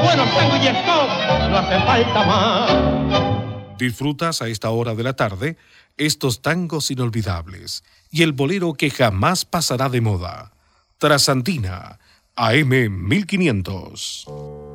buenos tangos y stop, no hace falta más. Disfrutas a esta hora de la tarde estos tangos inolvidables y el bolero que jamás pasará de moda. Trasandina, AM 1500.